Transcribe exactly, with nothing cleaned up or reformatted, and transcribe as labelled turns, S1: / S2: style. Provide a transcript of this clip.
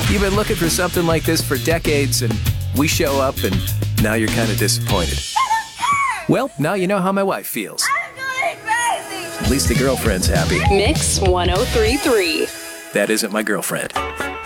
S1: You've been looking for something like this for decades, and we show up, and now you're kind of disappointed. Well, now you know how my wife feels.
S2: I'm going crazy!
S1: At least the girlfriend's happy.
S3: Mix one oh three point three.
S1: That isn't my girlfriend.